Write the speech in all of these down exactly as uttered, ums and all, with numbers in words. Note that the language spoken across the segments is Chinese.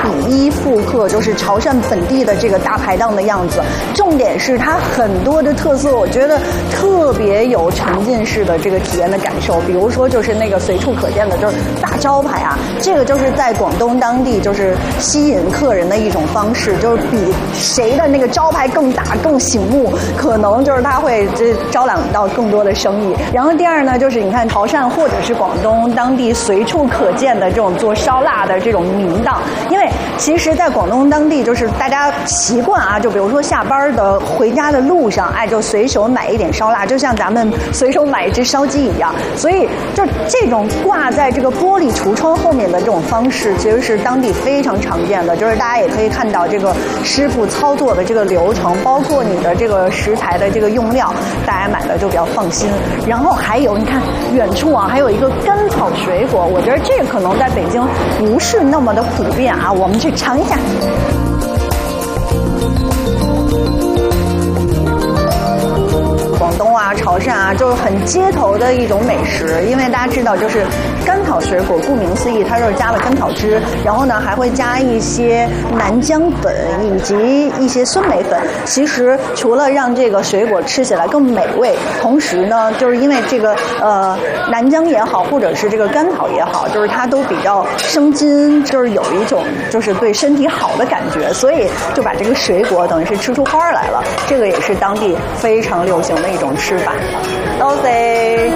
比一复刻，就是潮汕本地的这个大排档的样子。重点是它很多的特色，我觉得特别有沉浸式的这个体验的感受。比如说就是那个随处可见的，就是大招牌啊，这个就是在广东当地就是吸引客人的一种方式，就是比谁的那个招牌更大更醒目，可能就是它会这招揽到更多的生意。然后第二呢，就是你看潮汕或者是广东当地随处可见的这种做烧腊的这种名档，因为其实在广东当地就是大家习惯啊，就比如说下班的回家的路上，哎，就随手买一点烧腊，就像咱们随手买一只烧鸡一样。所以就这种挂在这个玻璃橱窗后面的这种方式，其实是当地非常常见的。就是大家也可以看到这个师傅操作的这个流程，包括你的这个食材的这个用料，大家买的就比较放心。然后还有你看远处啊，还有一个甘草水果，我觉得这个可能在北京不是那么的普遍啊，我们去尝一下。广东啊、潮汕啊，就是很街头的一种美食。因为大家知道，就是甘草水果，顾名思义，它就是加了甘草汁，然后呢还会加一些南姜粉以及一些酸梅粉。其实除了让这个水果吃起来更美味，同时呢，就是因为这个呃南姜也好，或者是这个甘草也好，就是它都比较生津，就是有一种就是对身体好的感觉，所以就把这个水果等于是吃出花来了。这个也是当地非常流行的一种吃法。多谢。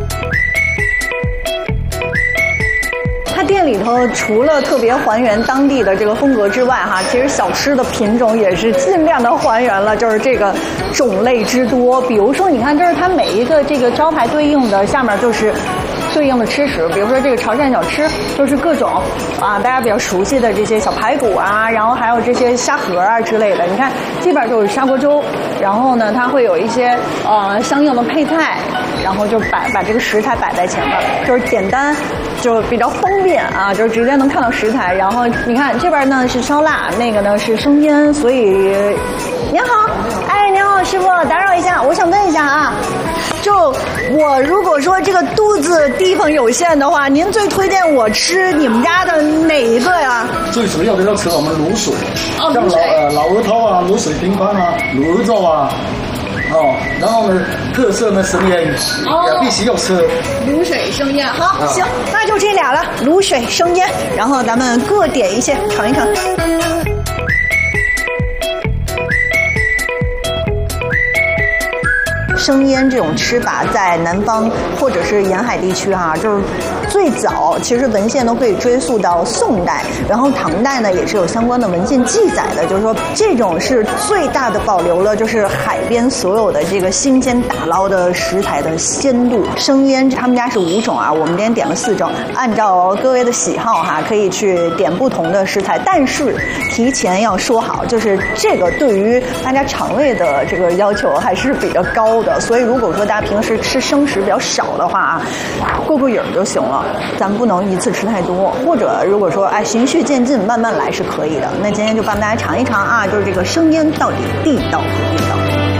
它店里头除了特别还原当地的这个风格之外，哈，其实小吃的品种也是尽量的还原了，就是这个种类之多。比如说，你看，就是它每一个这个招牌对应的下面就是对应的吃食，比如说这个潮汕小吃，就是各种啊大家比较熟悉的这些小排骨啊，然后还有这些虾盒啊之类的。你看，基本上就是砂锅粥，然后呢，它会有一些呃相应的配菜，然后就摆把这个食材摆在前面，就是简单。就比较方便啊，就是直接能看到食材。然后你看这边呢是烧腊，那个呢是生腌，所以您好，哎，您好，师傅，打扰一下，我想问一下啊，就我如果说这个肚子地方有限的话，您最推荐我吃你们家的哪一个呀？ 最主要的要吃我们卤水， 哦， 像老呃老鹅头啊、卤水拼盘啊、卤鹅肉啊。哦，然后呢，特色呢生腌，哦，也必须要吃卤水生腌。好，啊，行，那就这俩了，卤水生腌，然后咱们各点一些尝一尝。生腌这种吃法在南方或者是沿海地区哈，啊，就是最早其实文献都可以追溯到宋代，然后唐代呢也是有相关的文献记载的，就是说这种是最大的保留了就是海边所有的这个新鲜打捞的食材的鲜度。生腌他们家是五种啊，我们今天点了四种，按照各位的喜好哈，可以去点不同的食材，但是提前要说好，就是这个对于大家肠胃的这个要求还是比较高的。所以如果说大家平时吃生食比较少的话啊，过过瘾就行了，咱们不能一次吃太多。或者如果说哎循序渐进慢慢来是可以的。那今天就帮大家尝一尝啊，就是这个生腌到底地道不地道。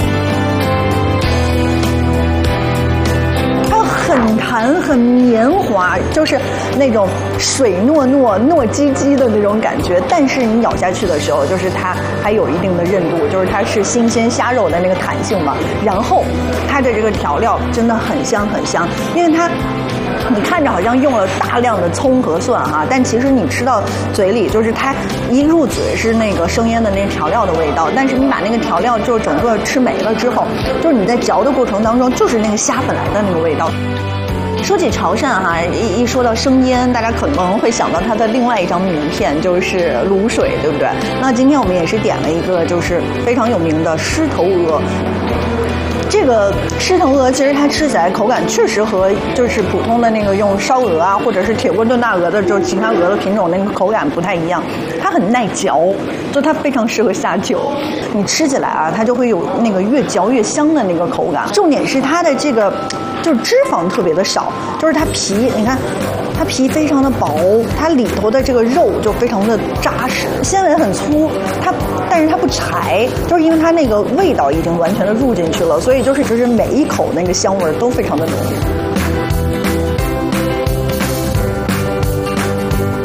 很弹很绵滑，就是那种水糯糯糯唧唧的那种感觉，但是你咬下去的时候，就是它还有一定的韧度，就是它是新鲜虾肉的那个弹性嘛。然后它的这个调料真的很香很香，因为它你看着好像用了大量的葱和蒜哈，但其实你吃到嘴里，就是它一入嘴是那个生腌的那个调料的味道，但是你把那个调料就整个吃没了之后，就是你在嚼的过程当中，就是那个虾本来的那个味道。说起潮汕哈，一一说到生腌，大家可能会想到它的另外一张名片，就是卤水，对不对？那今天我们也是点了一个就是非常有名的狮头鹅。这个狮头鹅其实它吃起来口感确实和就是普通的那个用烧鹅啊，或者是铁锅炖大鹅的，就是其他鹅的品种那个口感不太一样，它很耐嚼，就它非常适合下酒。你吃起来啊，它就会有那个越嚼越香的那个口感。重点是它的这个就是脂肪特别的少，就是它皮，你看它皮非常的薄，它里头的这个肉就非常的扎实，纤维很粗，它但是它不柴，就是因为它那个味道已经完全的入进去了，所以就是就是每一口那个香味都非常的浓。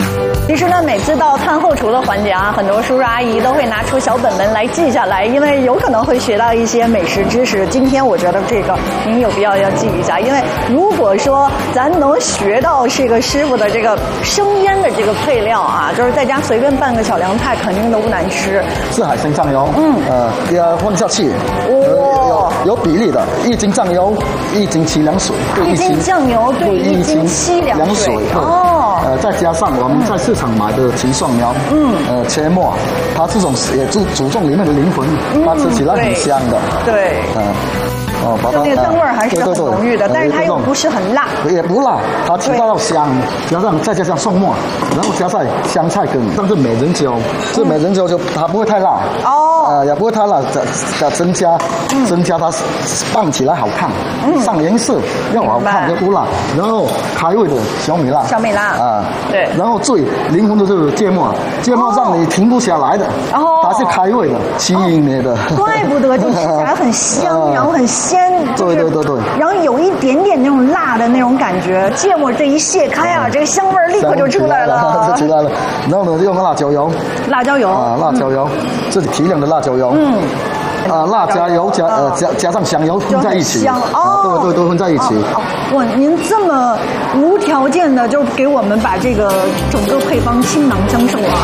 其实呢，每次到餐后厨的环节啊，很多叔叔阿姨都会拿出小本本来记下来，因为有可能会学到一些美食知识。今天我觉得这个您有必要要记一下，因为如果说咱能学到这个师傅的这个生腌的这个配料啊，就是在家随便拌个小凉菜，肯定都不难吃。 是海鲜酱油， 嗯， 呃，要放下去， 哦， 有有比例的，一斤酱油，一斤七两水， 一斤酱油对一斤七两水，哦， 呃，再加上我们在市场买的齐蒜苗，嗯，呃，切末，它这种也注注重里面的灵魂，它吃起来很香的， 对， 嗯。哦， 就那个香味儿还是很浓郁的，但是它又不是很辣， 也不辣，它起到香，加上再加上蒜末，然后加上香菜根，像是美人椒，这美人椒就它不会太辣，哦，呃也不会太辣，增增加增加它拌起来好看，上颜色要好看就不辣，然后开胃的小米辣， 小米辣啊，对， 然后最灵魂的就是芥末，芥末让你停不下来的，哦，它是开胃的，吸引你的， 怪不得就吃起来很香，然后很鲜。 对对对对， 然后有一点点那种辣的那种感觉，芥末这一卸开啊，这个香味立刻就出来了， 就出来了。然后呢，用个辣椒油， 辣椒油啊，辣椒油，这是提亮的辣椒油，嗯，啊，辣椒油加呃加加上香油混在一起， 香哦， 对对都混在一起。 哇，您这么无条件的就给我们把这个整个配方倾囊相授啊！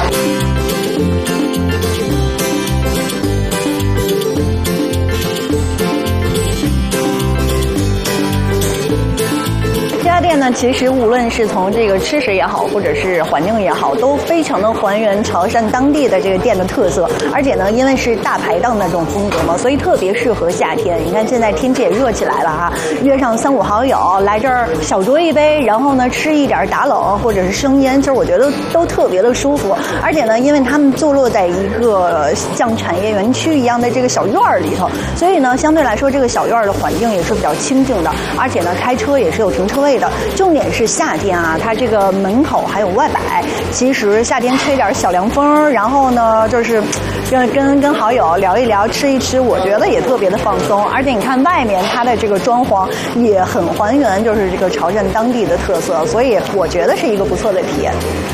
这家店呢，其实无论是从这个吃食也好，或者是环境也好，都非常的还原潮汕当地的这个店的特色。而且呢，因为是大排档的这种风格嘛，所以特别适合夏天。你看现在天气也热起来了哈，约上三五好友来这儿小酌一杯，然后呢吃一点打冷或者是生腌，其实我觉得都特别的舒服。而且呢，因为他们坐落在一个像产业园区一样的这个小院儿里头，所以呢，相对来说这个小院儿的环境也是比较清静的，而且呢，开车也是有停车位的。重点是夏天啊，它这个门口还有外摆。其实夏天吹点小凉风，然后呢，就是跟跟跟好友聊一聊，吃一吃，我觉得也特别的放松。而且你看外面它的这个装潢也很还原，就是这个潮汕当地的特色，所以我觉得是一个不错的体验。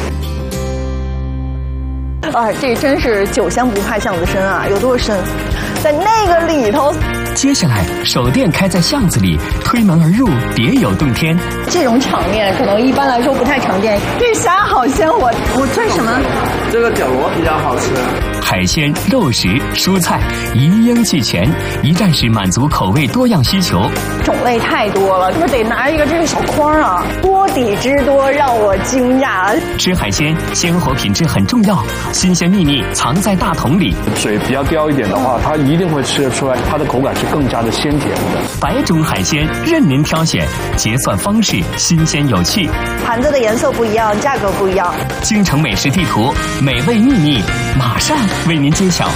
啊，这真是酒香不怕巷子深啊！有多深？在那个里头。 接下来，首店开在巷子里，推门而入，别有洞天。 这种场面可能一般来说不太常见。这虾好鲜，我我这什么？ 这个角螺比较好吃。 海鲜、肉食、蔬菜一应俱全，一站式满足口味多样需求。 种类太多了，这得拿一个这个小筐啊，多底之多让我惊讶。 吃海鲜，鲜活品质很重要，新鲜秘密藏在大桶里。 水比较刁一点的话，它一定会吃得出来，它的口感是更加的鲜甜的。 百种海鲜任您挑选，结算方式新鲜有趣。 盘子的颜色不一样，价格不一样。 京城美食地图，美味秘密马上为您揭晓。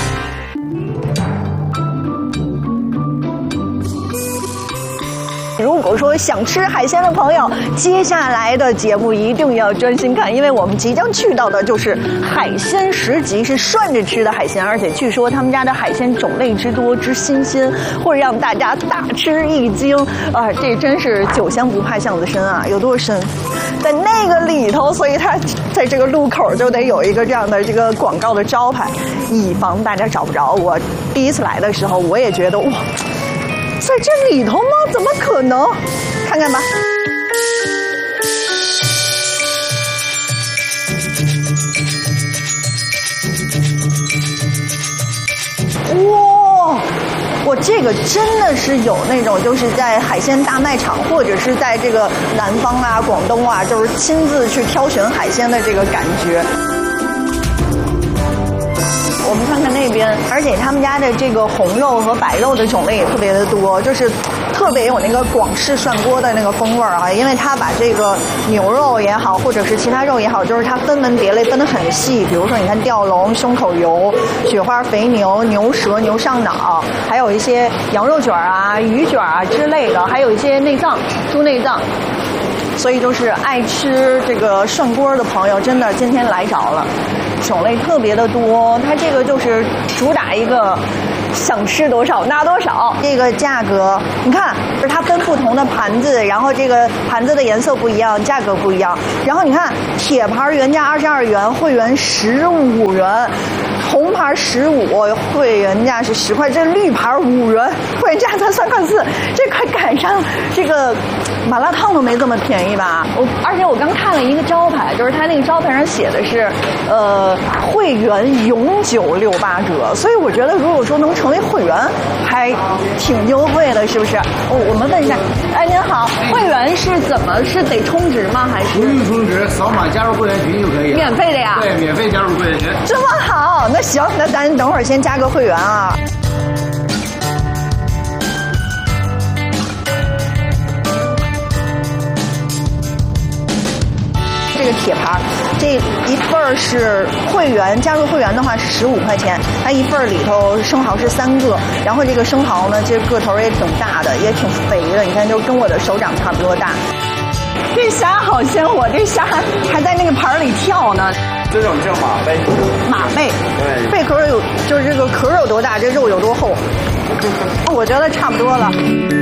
如果说想吃海鲜的朋友，接下来的节目一定要专心看，因为我们即将去到的就是海鲜十集，是涮着吃的海鲜，而且据说他们家的海鲜种类之多之新鲜，会让大家大吃一惊啊！这真是酒香不怕巷子深啊，有多深？在那个里头，所以它在这个路口就得有一个这样的这个广告的招牌，以防大家找不着。我第一次来的时候，我也觉得哇。在这里头吗？怎么可能？看看吧。哇，我这个真的是有那种，就是在海鲜大卖场，或者是在这个南方啊、广东啊，就是亲自去挑选海鲜的这个感觉。我们看看那边，而且他们家的这个红肉和白肉的种类也特别的多，就是特别有那个广式涮锅的那个风味儿啊。因为它把这个牛肉也好，或者是其他肉也好，就是它分门别类分得很细。比如说，你看吊龙、胸口油、雪花肥牛、牛舌、牛上脑，还有一些羊肉卷啊、鱼卷啊之类的，还有一些内脏、猪内脏。所以就是爱吃这个涮锅的朋友，真的今天来着了，种类特别的多。它这个就是主打一个想吃多少拿多少。这个价格，你看，就是它分不同的盘子，然后这个盘子的颜色不一样，价格不一样。然后你看，铁盘原价二十二元，会员十五元。红牌十五，会员价是十块，这绿牌五元，会员价才三块四，这快赶上这个麻辣烫都没这么便宜吧？我而且我刚看了一个招牌，就是它那个招牌上写的是，呃，会员永久六八折，所以我觉得如果说能成为会员，还挺优惠的，是不是？我我们问一下，哎，您好，会员是怎么是得充值吗？还是不用充值，扫码加入会员群就可以了。 免费的呀？ 对，免费加入会员群。 这么好。那行，那咱等会儿先加个会员啊。这个铁盘，这一份儿是会员，加入会员的话是十五块钱，它一份儿里头生蚝是三个，然后这个生蚝呢，其实个头也挺大的，也挺肥的，你看就跟我的手掌差不多大。这虾好鲜活，这虾还在那个盘里跳呢。 这种叫马背， 马背， 对， 贝壳有，就是这个壳有多大，这肉有多厚，我觉得差不多了。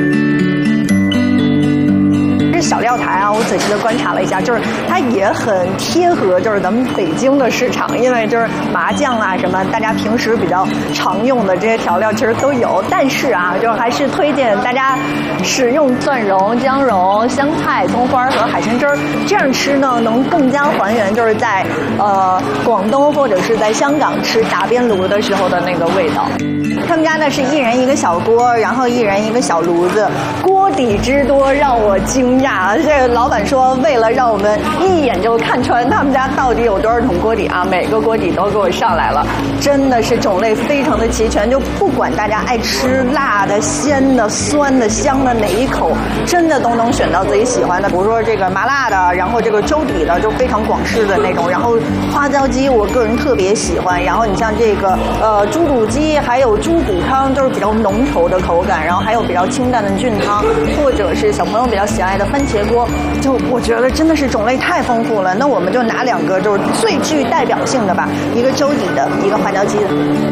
这小料台啊，我仔细的观察了一下，就是它也很贴合，就是咱们北京的市场，因为就是麻酱啊什么，大家平时比较常用的这些调料其实都有，但是啊，就还是推荐大家使用蒜蓉、姜蓉、香菜、葱花和海鲜汁儿，这样吃呢，能更加还原就是在呃广东或者是在香港吃打边炉的时候的那个味道。他们家呢是一人一个小锅，然后一人一个小炉子，锅底之多让我惊讶。这个老板说，为了让我们一眼就看穿他们家到底有多少桶锅底啊，每个锅底都给我上来了，真的是种类非常的齐全，就不管大家爱吃辣的、鲜的、酸的、香的哪一口，真的都能选到自己喜欢的。比如说这个麻辣的，然后这个粥底的就非常广式的那种，然后花椒鸡我个人特别喜欢，然后你像这个呃猪肚鸡，还有猪骨汤，就是比较浓稠的口感，然后还有比较清淡的菌汤，或者是小朋友比较喜爱的番茄锅，就我觉得真的是种类太丰富了。那我们就拿两个就是最具代表性的吧，一个粥底的，一个花椒鸡的。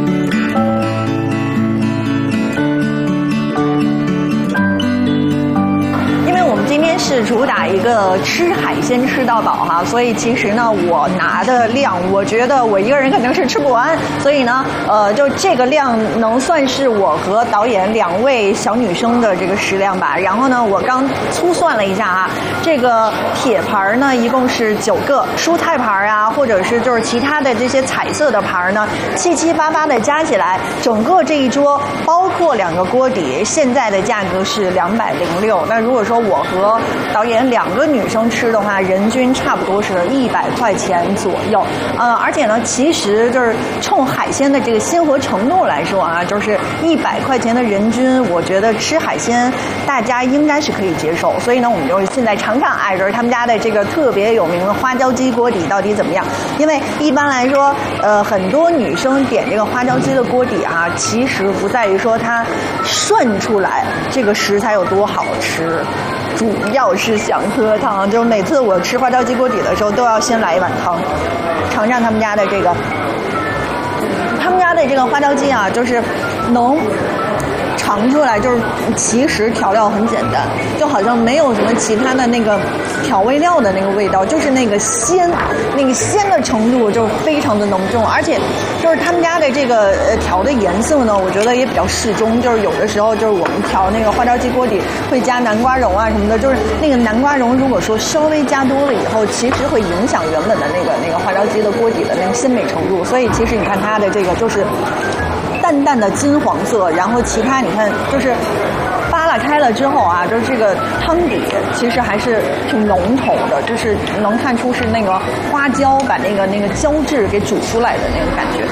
今天是主打一个吃海鲜吃到饱哈，所以其实呢，我拿的量，我觉得我一个人肯定是吃不完，所以呢，呃，就这个量能算是我和导演两位小女生的这个食量吧。然后呢，我刚粗算了一下啊，这个铁盘呢一共是九个，蔬菜盘啊，或者是就是其他的这些彩色的盘呢，七七八八的加起来，整个这一桌包括两个锅底，现在的价格是两百零六。那如果说我和和导演两个女生吃的话，人均差不多是一百块钱左右。呃，而且呢，其实就是冲海鲜的这个鲜活程度来说啊，就是一百块钱的人均，我觉得吃海鲜大家应该是可以接受。所以呢，我们就现在尝尝，哎，就是他们家的这个特别有名的花椒鸡锅底到底怎么样？因为一般来说，呃，很多女生点这个花椒鸡的锅底啊，其实不在于说它涮出来这个食材有多好吃。主要是想喝汤，就每次我吃花椒鸡锅底的时候，都要先来一碗汤，尝尝他们家的这个，他们家的这个花椒鸡啊，就是能尝出来，就是其实调料很简单，就好像没有什么其他的那个调味料的那个味道，就是那个鲜，那个鲜的程度就非常的浓重，而且就是他们家的这个呃调的颜色呢，我觉得也比较适中，就是有的时候就是我们调那个花椒鸡锅底会加南瓜蓉啊什么的，就是那个南瓜蓉如果说稍微加多了以后，其实会影响原本的那个那个花椒鸡的锅底的那个鲜美程度，所以其实你看它的这个就是淡淡的金黄色，然后其他你看就是扒拉开了之后啊，就是这个汤底其实还是挺浓稠的，就是能看出是那个花椒把那个那个胶质给煮出来的那个感觉。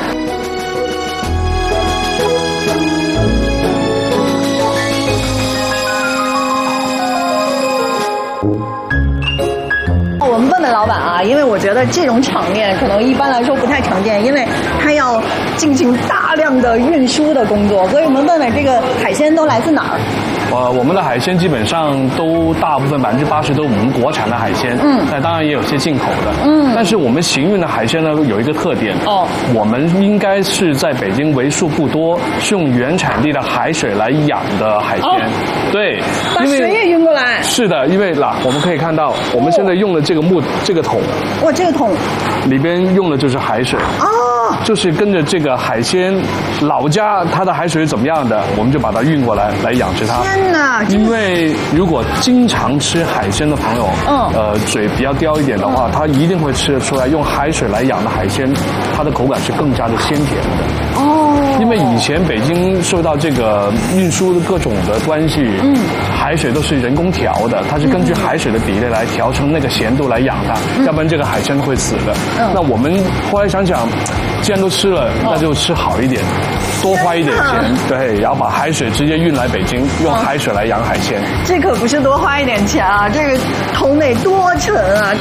我们问问老板啊，因为我觉得这种场面可能一般来说不太常见，因为他要进行大大量的运输的工作，所以我们问问这个海鲜都来自哪儿？ 呃，我们的海鲜基本上都大部分百分之八十都是我们国产的海鲜，嗯，那当然也有些进口的，嗯，但是我们行运的海鲜呢有一个特点，哦，我们应该是在北京为数不多是用原产地的海水来养的海鲜，哦、对， 把水也运过来， 是的，因为啦，我们可以看到我们现在用的这个木、哦、这个桶， 哇，这个桶里边用的就是海水，哦，就是跟着这个海鲜老家它的海水怎么样的，我们就把它运过来来养殖它。 天哪！ 因为如果经常吃海鲜的朋友，嗯，呃，嘴比较刁一点的话，嗯、他一定会吃得出来，用海水来养的海鲜，它的口感是更加的鲜甜的。哦。因为以前北京受到这个运输的各种的关系，嗯，海水都是人工调的，它是根据海水的比例来调成那个咸度来养它，嗯、要不然这个海鲜会死的。嗯。那我们后来想想，既然都吃了，那就吃好一点。多花一点钱，对，然后把海水直接运来北京，用海水来养海鲜。 这可不是多花一点钱啊，这个桶得多沉啊！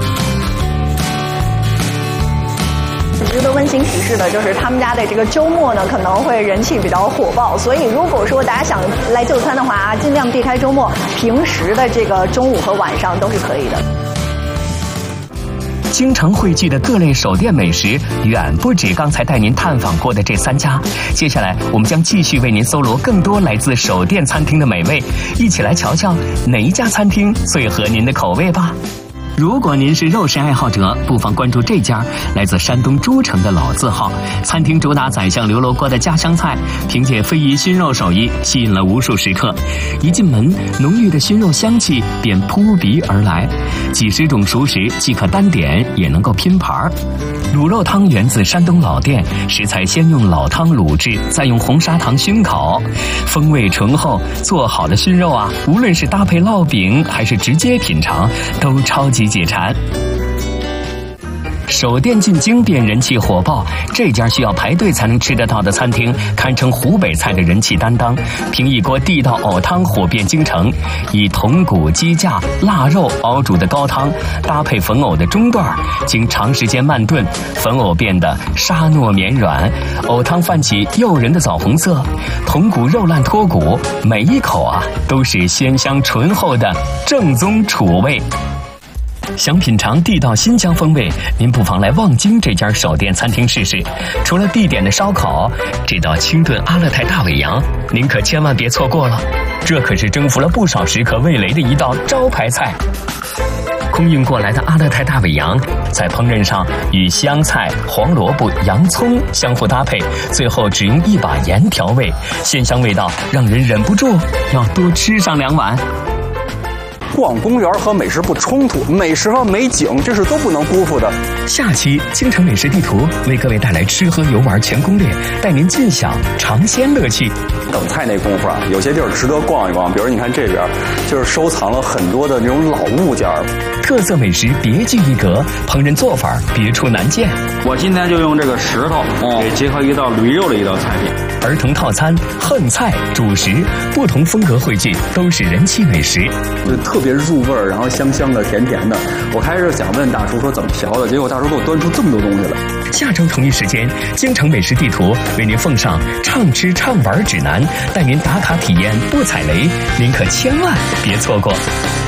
值得温馨提示的就是他们家的这个周末呢可能会人气比较火爆，所以如果说大家想来就餐的话，尽量避开周末，平时的这个中午和晚上都是可以的。 京城汇聚的各类手电美食远不止刚才带您探访过的这三家，接下来我们将继续为您搜罗更多来自手电餐厅的美味，一起来瞧瞧哪一家餐厅最合您的口味吧。如果您是肉食爱好者，不妨关注这家来自山东诸城的老字号餐厅，主打宰相刘罗锅的家乡菜，凭借非遗熏肉手艺吸引了无数食客。一进门，浓郁的熏肉香气便扑鼻而来，几十种熟食既可单点，也能够拼盘。卤肉汤源自山东老店，食材先用老汤卤制，再用红砂糖熏烤，风味醇厚。做好的熏肉啊，无论是搭配烙饼还是直接品尝，都超级解馋。手电进京便人气火爆，这家需要排队才能吃得到的餐厅，堪称湖北菜的人气担当。凭一锅地道藕汤火遍京城，以筒骨、鸡架、腊肉熬煮的高汤，搭配粉藕的中段，经长时间慢炖，粉藕变得沙糯绵软，藕汤泛起诱人的枣红色，筒骨肉烂脱骨，每一口啊都是鲜香醇厚的正宗楚味。想品尝地道新疆风味，您不妨来望京这家手电餐厅试试。除了地点的烧烤，这道清炖阿勒泰大尾羊您可千万别错过了，这可是征服了不少食客味蕾的一道招牌菜。空运过来的阿勒泰大尾羊在烹饪上与香菜、黄萝卜、洋葱相互搭配，最后只用一把盐调味，鲜香味道让人忍不住要多吃上两碗。 逛公园和美食不冲突，美食和美景这是都不能辜负的。 下期京城美食地图为各位带来吃喝游玩全攻略，带您尽享尝鲜乐趣。 等菜那功夫啊，有些地儿值得逛一逛，比如你看这边，就是收藏了很多的那种老物件， 特色美食别具一格，烹饪做法别出难见。 我今天就用这个石头给结合一道驴肉的一道菜品。 儿童套餐、横菜、主食，不同风格汇聚，都是人气美食。 就特别入味儿，然后香香的、甜甜的。我开始想问大厨说怎么调的，结果大厨给我端出这么多东西来。 下周同一时间，京城美食地图为您奉上畅吃畅玩指南，带您打卡体验不踩雷，您可千万别错过。